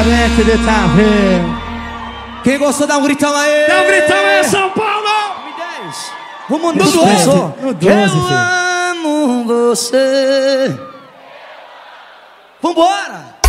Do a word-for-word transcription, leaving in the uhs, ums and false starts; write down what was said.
Quem gostou, dá um gritão aí! Dá um gritão aí, São Paulo! Vamos no doze! No doze, Eu filho. amo você! Vambora!